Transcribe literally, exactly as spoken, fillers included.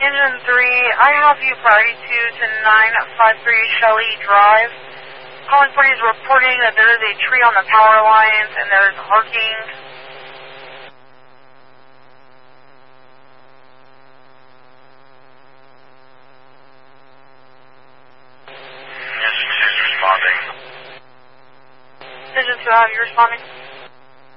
Engine three, I have you priority two to nine five three Shelley Drive. Calling for you is reporting that there is a tree on the power lines and there's arcing. Engine two is responding. Engine two, I have you responding.